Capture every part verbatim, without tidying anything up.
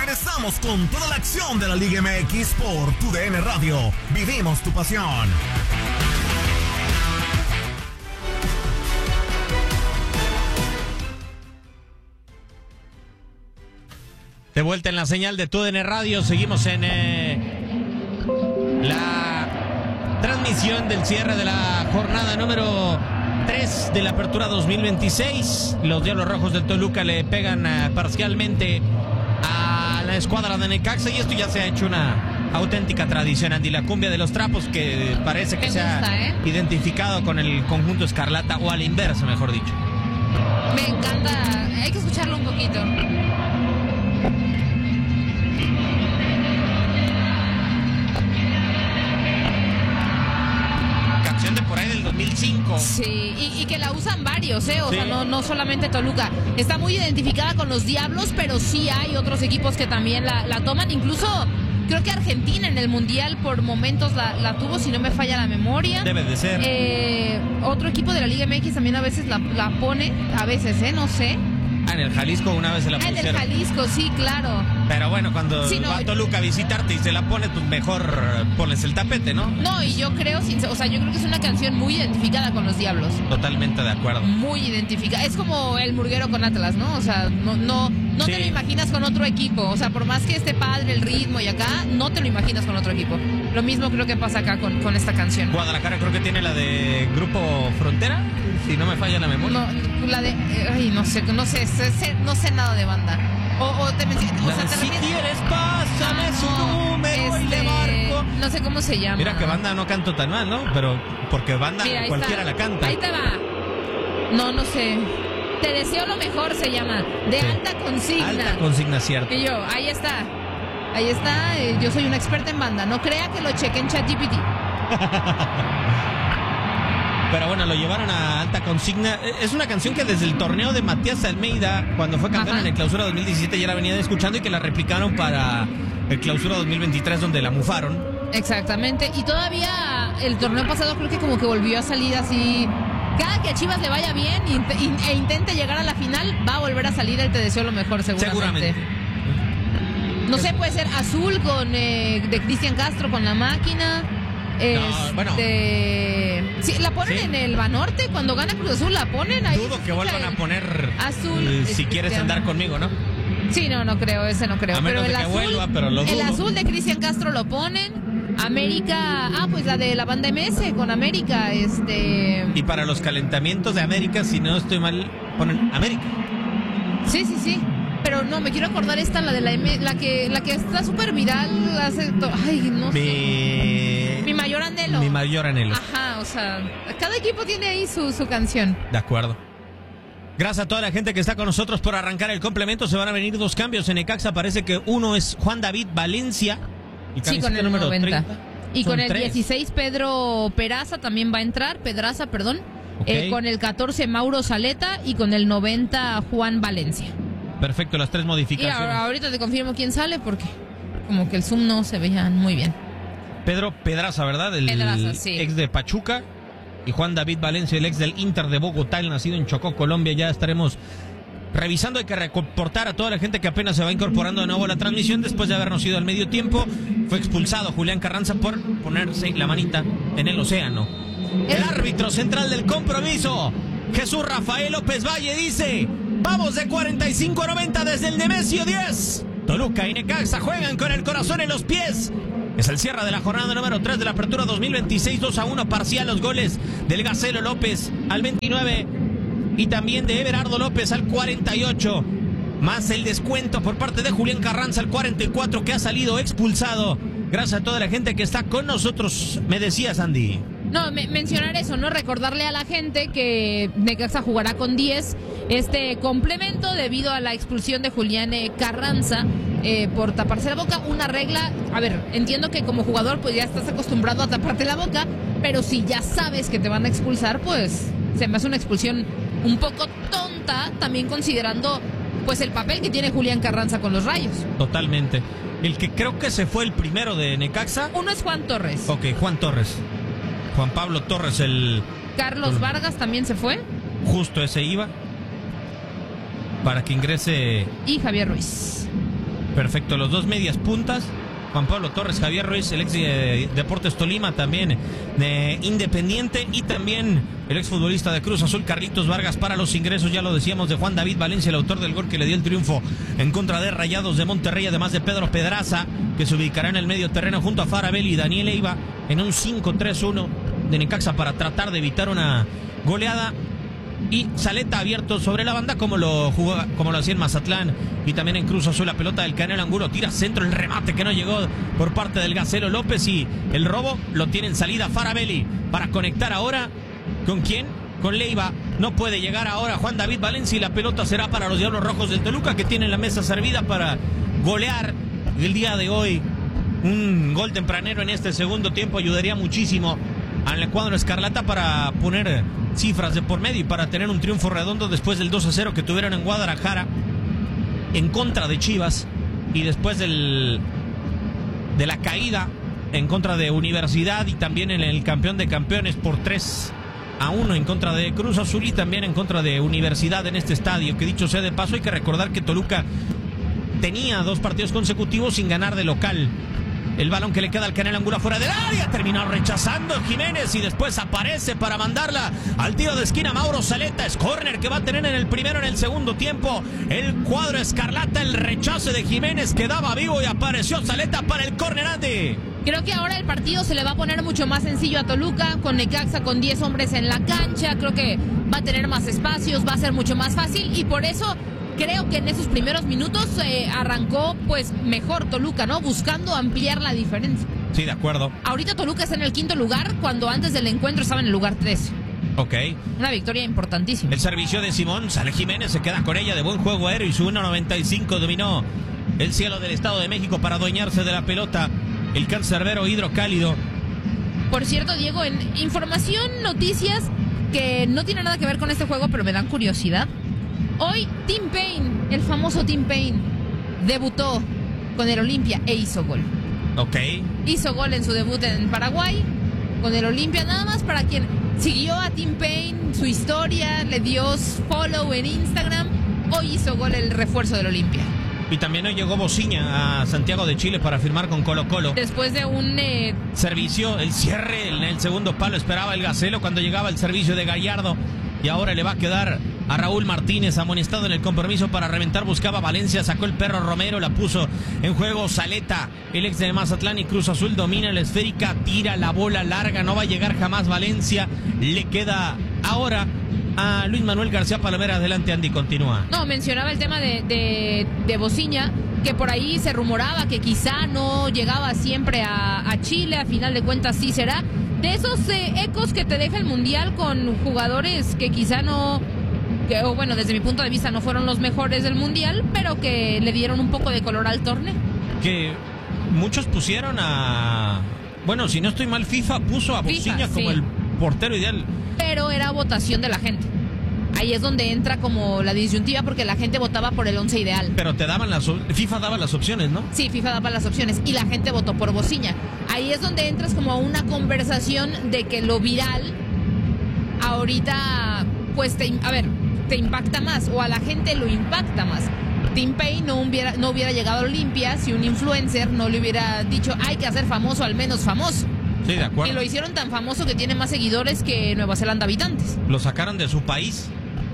Regresamos con toda la acción de la Liga M X por tu D N Radio. Vivimos tu pasión. De vuelta en la señal de tu D N Radio, seguimos en eh, la transmisión del cierre de la jornada número tres de la Apertura dos mil veintiséis. Los Diablos Rojos del Toluca le pegan uh, parcialmente a la escuadra de Necaxa y esto ya se ha hecho una auténtica tradición, Andy. La cumbia de los trapos que parece que se ha ¿eh? identificado con el conjunto escarlata, o a la inversa, mejor dicho. Me encanta, hay que escucharlo un poquito. Canción de por ahí del dos mil cinco. Sí, y, y que la usan varios, ¿eh? O sí. sea, no, no solamente Toluca. Está muy identificada con los Diablos, pero sí hay otros equipos que también la, la toman. Incluso creo que Argentina en el Mundial por momentos la, la tuvo, si no me falla la memoria. Debe de ser. Eh, otro equipo de la Liga M X también a veces la, la pone, a veces, ¿eh? No sé. Ah, en el Jalisco una vez se la pusieron. Ah, en el Jalisco, sí, claro. Pero bueno, cuando sí, no, va a Toluca a visitarte y se la pone, pues mejor pones el tapete, ¿no? No, y yo creo, o sea, yo creo que es una canción muy identificada con los Diablos. Totalmente de acuerdo. Muy identificada. Es como el Murguero con Atlas, ¿no? O sea, no, no, no sí. te lo imaginas con otro equipo. O sea, por más que esté padre el ritmo y acá, no te lo imaginas con otro equipo. Lo mismo creo que pasa acá con, con esta canción. Guadalajara creo que tiene la de Grupo Frontera, si no me falla la memoria. No, la de, ay, no sé, no sé, sé no sé nada de banda. O, o te, o sea, te si quieres, pásame ah, su número este, y le marco. No sé cómo se llama. Mira que banda no canto tan mal, ¿no? Pero porque banda Mira, cualquiera está. la canta. Ahí te va. No, no sé. Te deseo lo mejor se llama. De sí. alta consigna. Alta consigna, cierto. Y yo, ahí está. Ahí está. Eh, yo soy una experta en banda. No crea que lo cheque en ChatGPT. Pero bueno, lo llevaron a alta consigna. Es una canción que desde el torneo de Matías Almeida, cuando fue campeón Ajá. en el Clausura dos mil diecisiete, ya la venían escuchando y que la replicaron para el Clausura dos mil veintitrés, donde la mufaron. Exactamente. Y todavía el torneo pasado creo que como que volvió a salir así. Cada que a Chivas le vaya bien e intente llegar a la final, va a volver a salir el Te deseo lo mejor, seguramente. Seguramente. No sé, puede ser Azul con eh, de Cristian Castro con La Máquina. Este, no, bueno. Sí, la ponen sí. en el Banorte cuando gana Cruz Azul, la ponen ahí. Dudo que vuelvan a poner Azul. Eh, si quieres andar conmigo, ¿no? Sí, no, no creo, ese no creo. A menos pero el de que azul, vuelva, pero lo dudo. El Azul de Cristian Castro lo ponen. América, ah, pues la de la banda M S con América, este. Y para los calentamientos de América, si no estoy mal, ponen América. Sí, sí, sí. Pero no, me quiero acordar esta, la de la M, la que, la que está súper viral hace. Ay, no Mi... sé. Mi mayor anhelo. Mi mayor anhelo. Ajá, o sea, cada equipo tiene ahí su, su canción. De acuerdo. Gracias a toda la gente que está con nosotros por arrancar el complemento. Se van a venir dos cambios en Necaxa. Parece que uno es Juan David Valencia. Y sí, con el número noventa. treinta. Y Son con el tres. dieciséis Pedro Peraza también va a entrar. Pedraza, perdón. Okay. Eh, con el catorce Mauro Saleta y con el noventa Juan Valencia. Perfecto, las tres modificaciones. Y ahorita te confirmo quién sale porque como que el Zoom no se veía muy bien. Pedro Pedraza, ¿verdad? El Pedraza, sí. ex de Pachuca. Y Juan David Valencia, el ex del Inter de Bogotá, el nacido en Chocó, Colombia. Ya estaremos revisando. Hay que reportar a toda la gente que apenas se va incorporando de nuevo a la transmisión después de habernos ido al medio tiempo. Fue expulsado Julián Carranza por ponerse la manita en el océano. El árbitro central del compromiso, Jesús Rafael López Valle, dice: vamos de cuarenta y cinco a noventa desde el Nemesio diez. Toluca y Necaxa juegan con el corazón en los pies. Es el cierre de la jornada número tres de la Apertura dos mil veintiséis, dos a uno parcial. Los goles del Gacelo López al veintinueve y también de Everardo López al cuarenta y ocho. Más el descuento por parte de Julián Carranza al cuarenta y cuatro, que ha salido expulsado. Gracias a toda la gente que está con nosotros. Me decías, Andy. No, me, mencionar eso, ¿no? Recordarle a la gente que Necaxa jugará con diez este complemento debido a la expulsión de Julián eh, Carranza eh, por taparse la boca. Una regla, a ver, entiendo que como jugador pues ya estás acostumbrado a taparte la boca, pero si ya sabes que te van a expulsar, pues se me hace una expulsión un poco tonta, también considerando pues el papel que tiene Julián Carranza con los Rayos. Totalmente. El que creo que se fue el primero de Necaxa. Uno es Juan Torres. Ok, Juan Torres. Juan Pablo Torres, el... Carlos el... Vargas también se fue. Justo ese iba. Para que ingrese... Y Javier Ruiz. Perfecto, los dos medias puntas, Juan Pablo Torres, Javier Ruiz, el ex de Deportes Tolima, también de Independiente, y también el exfutbolista de Cruz Azul, Carlitos Vargas, para los ingresos, ya lo decíamos, de Juan David Valencia, el autor del gol que le dio el triunfo en contra de Rayados de Monterrey, además de Pedro Pedraza, que se ubicará en el medio terreno junto a Farabelli y Daniel Eiva en un cinco tres uno de Necaxa para tratar de evitar una goleada. Y Zaleta abierto sobre la banda como lo jugó, como lo hacía en Mazatlán y también en Cruz Azul. La pelota del Canelo Angulo tira centro, el remate que no llegó por parte del Gacelo López, y el robo lo tiene en salida Farabelli para conectar ahora. ¿Con quién? Con Leiva. No puede llegar ahora Juan David Valencia y la pelota será para los Diablos Rojos del Toluca, que tienen la mesa servida para golear el día de hoy. Un gol tempranero en este segundo tiempo ayudaría muchísimo al cuadro escarlata para poner cifras de por medio y para tener un triunfo redondo después del dos a cero que tuvieron en Guadalajara en contra de Chivas, y después del de la caída en contra de Universidad, y también en el campeón de campeones por tres a uno en contra de Cruz Azul, y también en contra de Universidad en este estadio, que dicho sea de paso, hay que recordar que Toluca tenía dos partidos consecutivos sin ganar de local. El balón que le queda al Canelo Angulo fuera del área, terminó rechazando Jiménez y después aparece para mandarla al tiro de esquina Mauro Zaleta. Es córner que va a tener en el primero, en el segundo tiempo el cuadro escarlata. El rechace de Jiménez quedaba vivo y apareció Zaleta para el córner. Andy. Creo que ahora el partido se le va a poner mucho más sencillo a Toluca, con Necaxa con diez hombres en la cancha. Creo que va a tener más espacios, va a ser mucho más fácil, y por eso creo que en esos primeros minutos eh, arrancó pues mejor Toluca, ¿no? Buscando ampliar la diferencia. Sí, de acuerdo. Ahorita Toluca está en el quinto lugar, cuando antes del encuentro estaba en el lugar trece. Ok. Una victoria importantísima. El servicio de Simón, sale Jiménez, se queda con ella, de buen juego aéreo, y su uno noventa y cinco dominó el cielo del Estado de México para adueñarse de la pelota. El cancerbero hidrocálido. Por cierto, Diego, en información, noticias que no tienen nada que ver con este juego, pero me dan curiosidad. Hoy Tim Payne, el famoso Tim Payne, debutó con el Olimpia e hizo gol. Ok. Hizo gol en su debut en Paraguay con el Olimpia, nada más para quien siguió a Tim Payne, su historia, le dio follow en Instagram. Hoy hizo gol el refuerzo del Olimpia. Y también hoy llegó Bociña a Santiago de Chile para firmar con Colo Colo. Después de un eh... servicio, el cierre en el segundo palo esperaba el Gacelo cuando llegaba el servicio de Gallardo. Y ahora le va a quedar a Raúl Martínez, amonestado en el compromiso para reventar. Buscaba Valencia, sacó el perro Romero, la puso en juego Zaleta, el ex de Mazatlán, y Cruz Azul domina la esférica, tira la bola larga, no va a llegar jamás Valencia. Le queda ahora a Luis Manuel García Palomera. Adelante, Andy, continúa. No, mencionaba el tema de, de, de Bociña, que por ahí se rumoraba que quizá no llegaba siempre a, a Chile, a final de cuentas sí será. De esos eh, ecos que te deja el Mundial con jugadores que quizá no, que, o bueno, desde mi punto de vista no fueron los mejores del Mundial, pero que le dieron un poco de color al torneo. Que muchos pusieron a... Bueno, si no estoy mal, FIFA puso a Bociña como sí, el portero ideal. Pero era votación de la gente. Ahí es donde entra como la disyuntiva, porque la gente votaba por el once ideal. Pero te daban las... FIFA daba las opciones, ¿no? Sí, FIFA daba las opciones y la gente votó por Bociña. Ahí es donde entras como a una conversación de que lo viral ahorita, pues, te, a ver, te impacta más, o a la gente lo impacta más. Tim Payne no hubiera, no hubiera llegado a Olimpia si un influencer no le hubiera dicho hay que hacer famoso, al menos famoso. Sí, de acuerdo. Y lo hicieron tan famoso que tiene más seguidores que Nueva Zelanda habitantes. Lo sacaron de su país.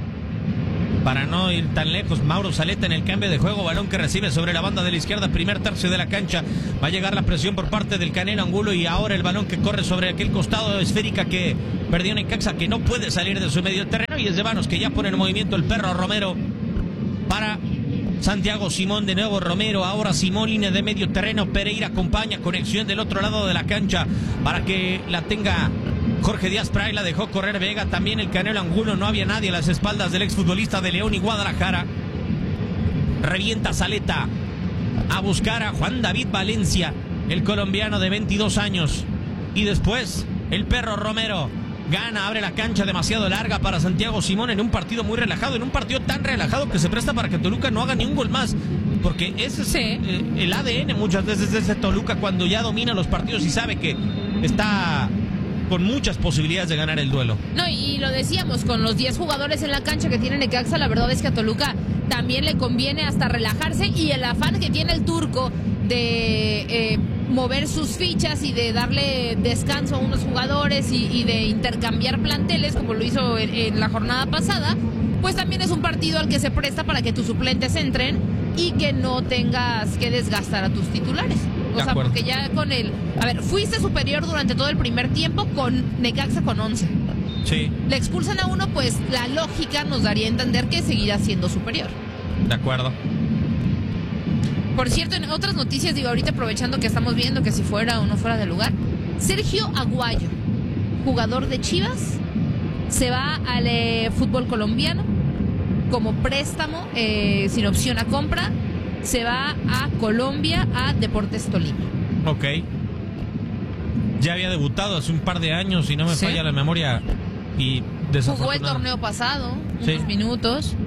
Para no ir tan lejos, Mauro Zaleta en el cambio de juego, balón que recibe sobre la banda de la izquierda, primer tercio de la cancha. Va a llegar la presión por parte del Canelo Angulo, y ahora el balón que corre sobre aquel costado esférica que perdió Necaxa, que no puede salir de su medio terreno, y es de Vanos que ya pone en movimiento el perro Romero para Santiago Simón. De nuevo Romero, ahora Simón, línea de medio terreno, Pereira acompaña, conexión del otro lado de la cancha para que la tenga Jorge Díaz Pray, la dejó correr Vega, también el Canelo Angulo, no había nadie a las espaldas del exfutbolista de León y Guadalajara. Revienta Zaleta a buscar a Juan David Valencia, el colombiano de veintidós años, y después el perro Romero gana, abre la cancha demasiado larga para Santiago Simón en un partido muy relajado, en un partido tan relajado que se presta para que Toluca no haga ni un gol más, porque ese es sí. eh, el A D N muchas veces de ese Toluca, cuando ya domina los partidos y sabe que está con muchas posibilidades de ganar el duelo. No, y, y lo decíamos, con los diez jugadores en la cancha que tiene Necaxa, la verdad es que a Toluca también le conviene hasta relajarse, y el afán que tiene el turco de eh, mover sus fichas y de darle descanso a unos jugadores y, y de intercambiar planteles, como lo hizo en, en la jornada pasada, pues también es un partido al que se presta para que tus suplentes entren y que no tengas que desgastar a tus titulares. O sea, porque ya con el... A ver, fuiste superior durante todo el primer tiempo con Necaxa con once. Sí. Le expulsan a uno, pues la lógica nos daría a entender que seguirá siendo superior. De acuerdo. Por cierto, en otras noticias, digo, ahorita aprovechando que estamos viendo que si fuera o no fuera de lugar, Sergio Aguayo, jugador de Chivas, se va al eh, fútbol colombiano como préstamo, eh, sin opción a compra. Se va a Colombia, a Deportes Tolima. Ok. Ya había debutado hace un par de años, si no me ¿Sí? falla la memoria. Y jugó el torneo pasado, unos ¿Sí? minutos.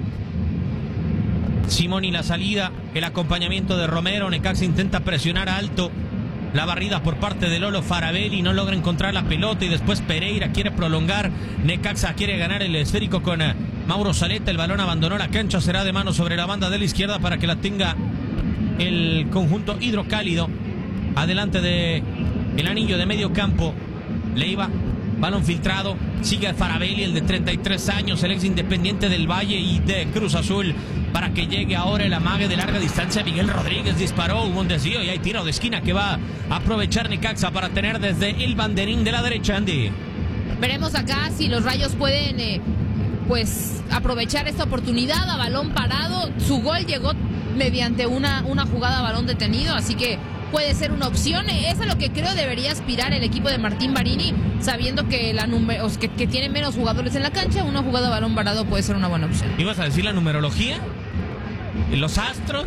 Simón y la salida, el acompañamiento de Romero. Necaxa intenta presionar alto. La barrida por parte de Lolo Faravelli, no logra encontrar la pelota, y después Pereira quiere prolongar. Necaxa quiere ganar el esférico con Mauro Zaleta. El balón abandonó la cancha, será de mano sobre la banda de la izquierda para que la tenga el conjunto hidrocálido. Adelante de el anillo de medio campo, Leiva, balón filtrado, sigue Faravelli, el de treinta y tres años, el ex Independiente del Valle y de Cruz Azul, para que llegue ahora el amague de larga distancia. Miguel Rodríguez disparó, hubo un desvío y hay tiro de esquina que va a aprovechar Necaxa para tener desde el banderín de la derecha, Andy. Veremos acá si los Rayos pueden eh, pues aprovechar esta oportunidad a balón parado. Su gol llegó mediante una, una jugada a balón detenido, así que puede ser una opción. Es a lo que creo debería aspirar el equipo de Martín Barini, sabiendo que, la número, que, que tiene menos jugadores en la cancha. Una jugada a balón parado puede ser una buena opción. ¿Ibas a decir la numerología? ¿Los astros?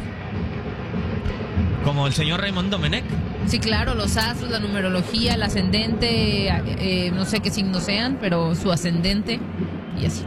¿Como el señor Raymond Domenech? Sí, claro, los astros, la numerología, el ascendente, eh, no sé qué signos sean, pero su ascendente y así.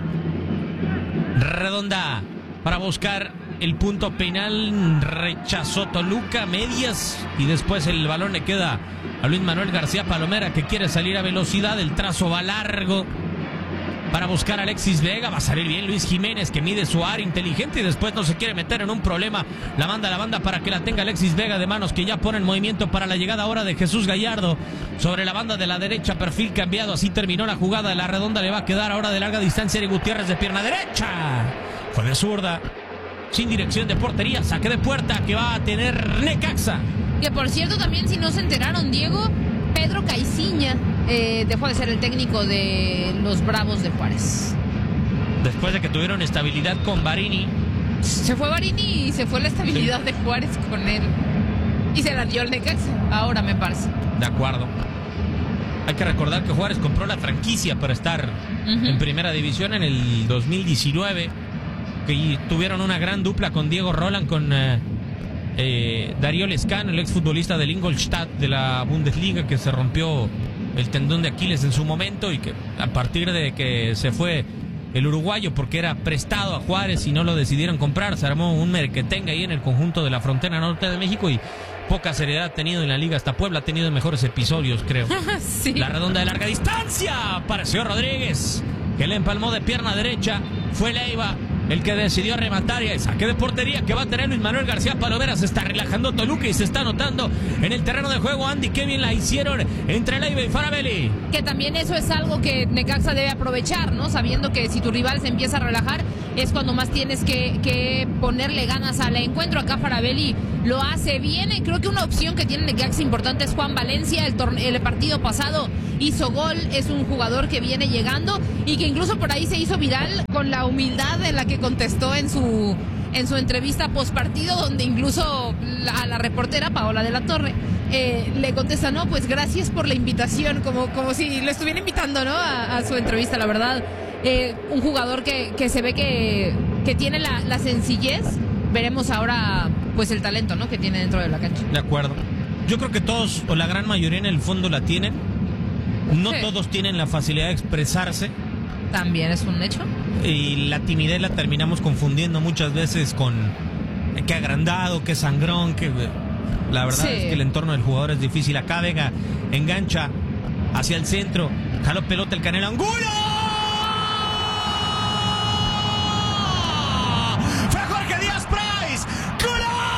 Redonda para buscar el punto penal, rechazó Toluca, medias, y después el balón le queda a Luis Manuel García Palomera, que quiere salir a velocidad. El trazo va largo para buscar a Alexis Vega. Va a salir bien Luis Jiménez, que mide su área, inteligente, y después no se quiere meter en un problema. La manda a la banda para que la tenga Alexis Vega de manos, que ya pone en movimiento para la llegada ahora de Jesús Gallardo sobre la banda de la derecha, perfil cambiado. Así terminó la jugada. La redonda le va a quedar ahora de larga distancia de Gutiérrez, de pierna derecha. Fue de zurda, sin dirección de portería, saque de puerta que va a tener Necaxa. Que por cierto, también, si no se enteraron, Diego, Pedro Caiciña eh, dejó de ser el técnico de los Bravos de Juárez. Después de que tuvieron estabilidad con Barini. Se fue Barini y se fue la estabilidad sí. de Juárez con él. Y se la dio el Necaxa, ahora me parece. De acuerdo. Hay que recordar que Juárez compró la franquicia para estar uh-huh. en primera división en el dos mil diecinueve. Que tuvieron una gran dupla con Diego Roland, con eh, eh, Darío Lescano, el exfutbolista del Ingolstadt de la Bundesliga, que se rompió el tendón de Aquiles en su momento, y que a partir de que se fue el uruguayo, porque era prestado a Juárez y no lo decidieron comprar, se armó un merquetengue ahí en el conjunto de la frontera norte de México, y poca seriedad ha tenido en la liga. Hasta Puebla ha tenido mejores episodios, creo. Sí. La redonda de larga distancia, apareció Rodríguez, que le empalmó de pierna derecha. Fue Leiva el que decidió rematar, y el saque de portería que va a tener Luis Manuel García Palomera. Se está relajando Toluca y se está anotando en el terreno de juego. Andy, qué bien la hicieron entre Leiva y Faravelli. Que también eso es algo que Necaxa debe aprovechar, ¿no? Sabiendo que si tu rival se empieza a relajar, es cuando más tienes que, que ponerle ganas al encuentro. Acá Faravelli lo hace bien. Creo que una opción que tiene Necaxa importante es Juan Valencia. El, torne- el partido pasado hizo gol, es un jugador que viene llegando y que incluso por ahí se hizo viral con la humildad en la que contestó en su en su entrevista post partido, donde incluso la, a la reportera Paola de la Torre eh, le contesta, no, pues gracias por la invitación, como, como si lo estuviera invitando, ¿no? A, a su entrevista. La verdad, eh, un jugador que, que se ve que, que tiene la, la sencillez. Veremos ahora pues el talento, ¿no?, que tiene dentro de la cancha. De acuerdo. Yo creo que todos, o la gran mayoría en el fondo, la tienen. No sí. todos tienen la facilidad de expresarse. También es un hecho. Y la timidez la terminamos confundiendo muchas veces con que agrandado, que sangrón, que la verdad sí. es que el entorno del jugador es difícil. Acá Vega engancha hacia el centro. Jaló pelota el Canelo Angulo.